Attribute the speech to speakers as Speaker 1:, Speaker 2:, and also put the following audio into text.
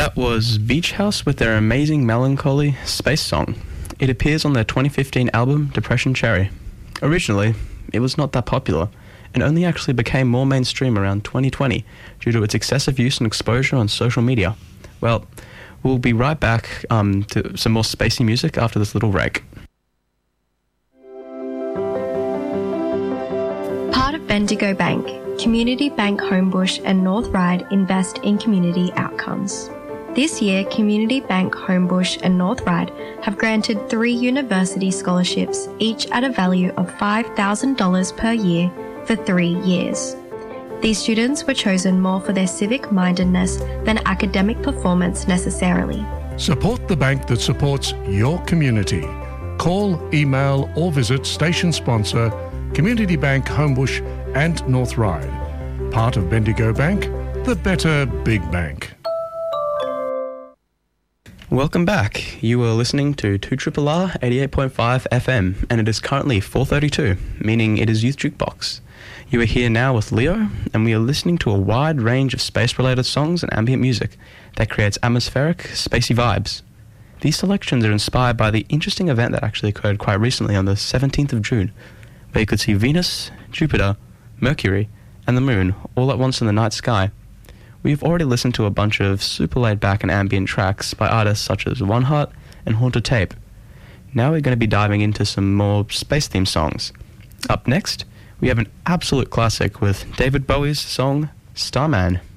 Speaker 1: That was Beach House with their amazing melancholy space song. It appears on their 2015 album Depression Cherry. Originally, it was not that popular, and only actually became more mainstream around 2020 due to its excessive use and exposure on social media. Well, we'll be right back to some more spacey music after this little break.
Speaker 2: Part of Bendigo Bank, Community Bank Homebush and North Ryde invest in community outcomes. This year, Community Bank Homebush and North Ryde have granted 3 university scholarships, each at a value of $5,000 per year for 3 years. These students were chosen more for their civic-mindedness than academic performance necessarily.
Speaker 3: Support the bank that supports your community. Call, email or visit station sponsor Community Bank Homebush and North Ryde. Part of Bendigo Bank, the better big bank.
Speaker 1: Welcome back. You are listening to 2RRR 88.5 FM, and it is currently 4:32, meaning it is Youth Jukebox. You are here now with Leo, and we are listening to a wide range of space-related songs and ambient music that creates atmospheric, spacey vibes. These selections are inspired by the interesting event that actually occurred quite recently on the 17th of June, where you could see Venus, Jupiter, Mercury, and the Moon all at once in the night sky. We've already listened to a bunch of super laid-back and ambient tracks by artists such as One Heart and Haunted Tape. Now we're going to be diving into some more space-themed songs. Up next, we have an absolute classic with David Bowie's song, Starman.